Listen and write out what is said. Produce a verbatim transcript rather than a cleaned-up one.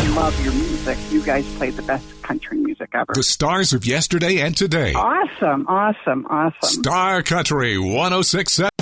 love your music. You guys play the best country music ever. The stars of yesterday and today. Awesome, awesome, awesome. Star Country one oh six point seven.